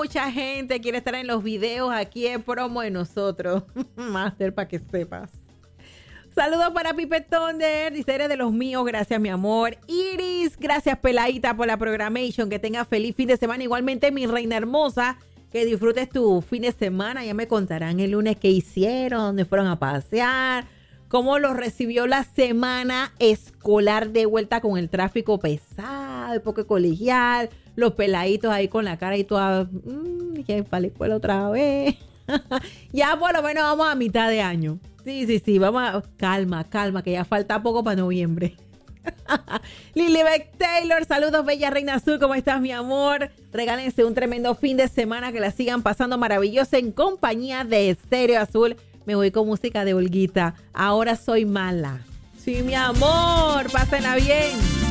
mucha gente quiere estar en los videos aquí en promo de nosotros. Master, para que sepas. Saludos para Pipe Thunder, dice, eres de los míos, gracias mi amor. Iris, gracias Peladita por la programation, que tengas feliz fin de semana. Igualmente mi reina hermosa, que disfrutes tu fin de semana. Ya me contarán el lunes qué hicieron, dónde fueron a pasear, cómo los recibió la semana escolar de vuelta con el tráfico pesado, el poco colegial, los peladitos ahí con la cara y toda, que para la escuela otra vez. Ya por lo menos vamos a mitad de año. Sí, vamos a... Calma, que ya falta poco para noviembre. Lilibet Taylor, saludos bella reina azul, ¿cómo estás mi amor? Regálense un tremendo fin de semana, que la sigan pasando maravillosa en compañía de Estéreo Azul. Me voy con música de Olguita, Ahora Soy Mala. Sí mi amor, pásenla bien.